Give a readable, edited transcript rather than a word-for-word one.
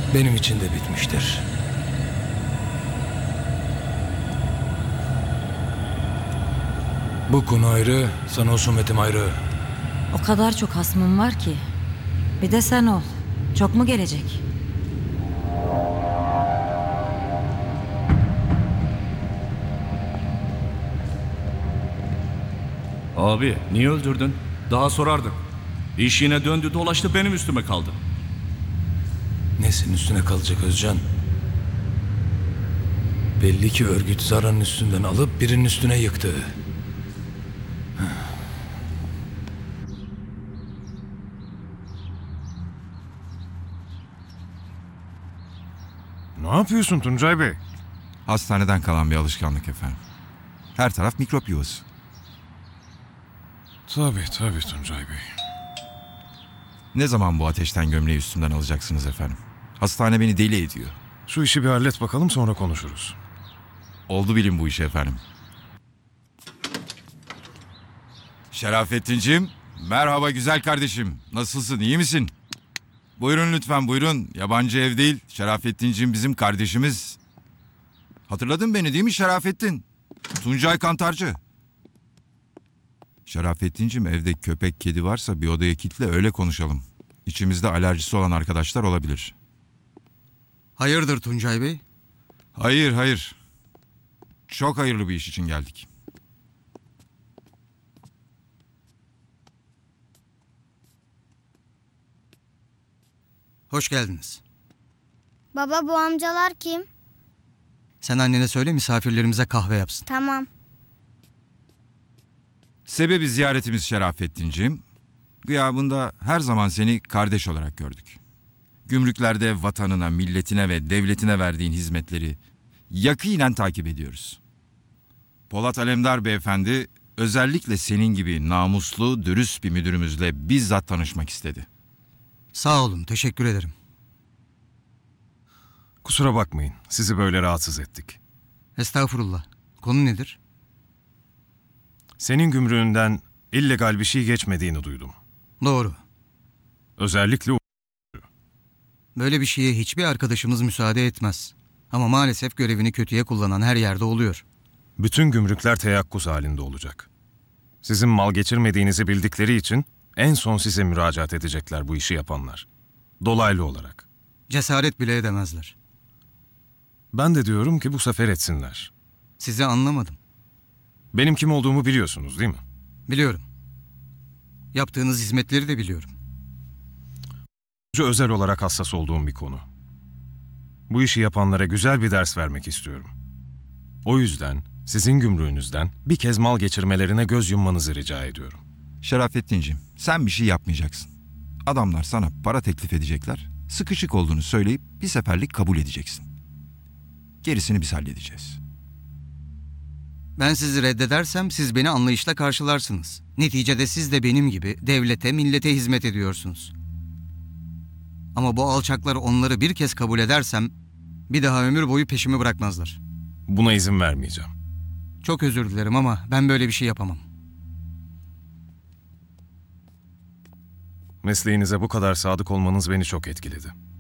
benim için de bitmiştir. Bu konu ayrı, sana husumetim ayrı. O kadar çok hasmım var ki. Bir de sen ol. Çok mu gelecek? Abi niye öldürdün? Daha sorardım. İş yine döndü dolaştı benim üstüme kaldı. Nesin üstüne kalacak Özcan? Belli ki örgüt Zara'nın üstünden alıp birinin üstüne yıktı. Ne yapıyorsun Tuncay Bey? Hastaneden kalan bir alışkanlık efendim. Her taraf mikrop yuvası. Tabii Tuncay Bey. Ne zaman bu ateşten gömleği üstümden alacaksınız efendim? Hastane beni deli ediyor. Şu işi bir hallet bakalım, sonra konuşuruz. Oldu bilin bu işi efendim. Şerafettinciğim, merhaba güzel kardeşim. Nasılsın, iyi misin? Buyurun lütfen buyurun. Yabancı ev değil. Şerafettinciğim bizim kardeşimiz. Hatırladın beni değil mi Şerafettin? Tuncay Kantarcı. Şerafettinciğim evde köpek kedi varsa bir odaya kilitle öyle konuşalım. İçimizde alerjisi olan arkadaşlar olabilir. Hayırdır Tuncay Bey? Hayır. Çok hayırlı bir iş için geldik. Hoş geldiniz. Baba, bu amcalar kim? Sen annene söyle misafirlerimize kahve yapsın. Tamam. Sebebi ziyaretimiz Şerafettinciğim. Gıyabında her zaman seni kardeş olarak gördük. Gümrüklerde vatanına, milletine ve devletine verdiğin hizmetleri yakinen takip ediyoruz. Polat Alemdar Beyefendi özellikle senin gibi namuslu, dürüst bir müdürümüzle bizzat tanışmak istedi. Sağ olun, teşekkür ederim. Kusura bakmayın, sizi böyle rahatsız ettik. Estağfurullah. Konu nedir? Senin gümrüğünden illegal bir şey geçmediğini duydum. Doğru. Özellikle o... Böyle bir şeye hiçbir arkadaşımız müsaade etmez. Ama maalesef görevini kötüye kullanan her yerde oluyor. Bütün gümrükler teyakkuz halinde olacak. Sizin mal geçirmediğinizi bildikleri için en son size müracaat edecekler bu işi yapanlar. Dolaylı olarak. Cesaret bile edemezler. Ben de diyorum ki bu sefer etsinler. Sizi anlamadım. Benim kim olduğumu biliyorsunuz değil mi? Biliyorum. Yaptığınız hizmetleri de biliyorum. Özel olarak hassas olduğum bir konu. Bu işi yapanlara güzel bir ders vermek istiyorum. O yüzden sizin gümrüğünüzden bir kez mal geçirmelerine göz yummanızı rica ediyorum. Şerafettinciğim, sen bir şey yapmayacaksın. Adamlar sana para teklif edecekler. Sıkışık olduğunu söyleyip bir seferlik kabul edeceksin. Gerisini biz halledeceğiz. Ben sizi reddedersem siz beni anlayışla karşılarsınız. Neticede siz de benim gibi devlete, millete hizmet ediyorsunuz. Ama bu alçaklar onları bir kez kabul edersem bir daha ömür boyu peşimi bırakmazlar. Buna izin vermeyeceğim. Çok özür dilerim ama ben böyle bir şey yapamam. Mesleğinize bu kadar sadık olmanız beni çok etkiledi.